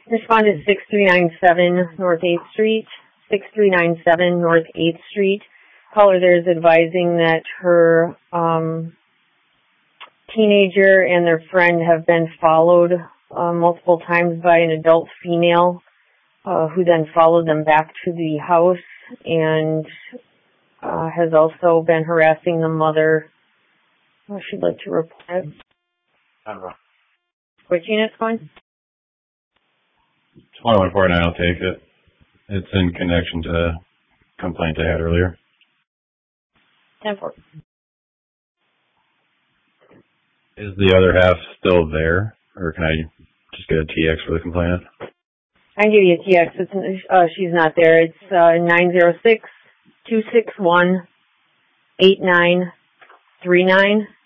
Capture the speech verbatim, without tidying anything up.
Respondent six three nine seven North eighth Street, six three nine seven North eighth Street. Caller there is advising that her um, teenager and their friend have been followed uh, multiple times by an adult female uh, who then followed them back to the house and uh, has also been harassing the mother. I should like to report it. Which unit's going? twenty-one forty-nine, I'll take it. It's in connection to the complaint I had earlier. ten four. Is the other half still there, or can I just get a T X for the complainant? I can give you a T X. It's, uh, she's not there. It's uh, nine zero six, two six one, eight nine three nine.